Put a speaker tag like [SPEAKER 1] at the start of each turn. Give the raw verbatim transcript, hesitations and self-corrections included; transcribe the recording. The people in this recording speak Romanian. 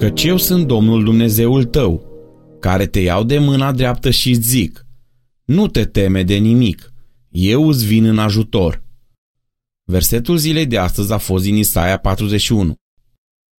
[SPEAKER 1] Căci eu sunt Domnul Dumnezeul tău, care te iau de mâna dreaptă și zic: nu te teme de nimic, eu îți vin în ajutor. Versetul zilei de astăzi a fost din Isaia patruzeci și unu.